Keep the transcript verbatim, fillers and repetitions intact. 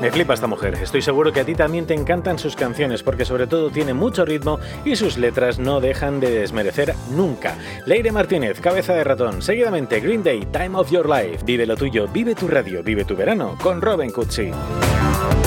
Me flipa esta mujer. Estoy seguro que a ti también te encantan sus canciones porque sobre todo tiene mucho ritmo y sus letras no dejan de desmerecer nunca. Leire Martínez, Cabeza de Ratón. Seguidamente Green Day, Time of Your Life. Vive lo tuyo, vive tu radio, vive tu verano con Robin Cutsi.